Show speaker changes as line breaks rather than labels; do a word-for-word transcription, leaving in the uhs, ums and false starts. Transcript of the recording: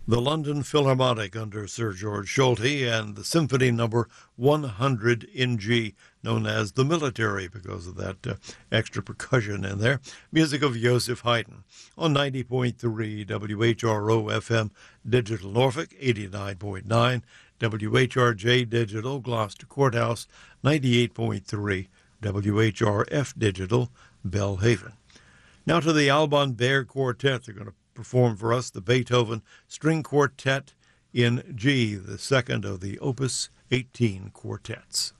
The London Philharmonic under Sir George Solti and the Symphony Number one hundred in G, known as the Military because of that uh, extra percussion in there. Music of Joseph Haydn on ninety point three W H R O F M Digital Norfolk, eighty-nine point nine W H R J Digital Gloucester Courthouse, ninety-eight point three W H R F Digital Belhaven. Now to the Alban Berg Quartet. They're going to perform for us the Beethoven String Quartet in G, the second of the Opus eighteen quartets.